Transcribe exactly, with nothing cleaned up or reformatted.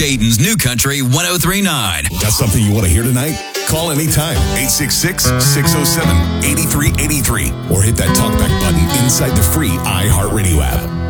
Dayton's New Country one oh three point nine. Got something you want to hear tonight? Call anytime, eight six six, six oh seven, eight three eight three, or hit that talkback button inside the free iHeartRadio app.